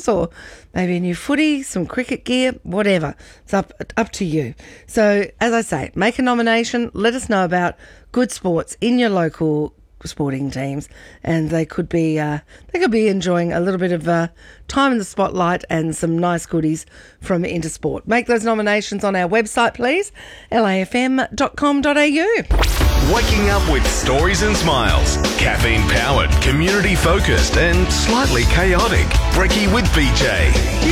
gloves or maybe a new footy, some cricket gear, whatever. It's up to you. So, as I say, make a nomination. Let us know about good sports in your local sporting teams, and they could be enjoying a little bit of time in the spotlight and some nice goodies from Intersport. Make those nominations on our website, please, lafm.com.au. Waking up with stories and smiles. Caffeine powered, community focused and slightly chaotic. Brekkie with BJ.